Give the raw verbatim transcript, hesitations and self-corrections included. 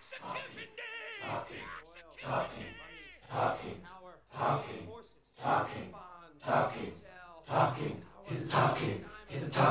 Execution day! Talking, Execution talking, day! talking, Power, talking, horses, talking, bond, talking, sell, talking. power, He's a talking. time, He's a talking.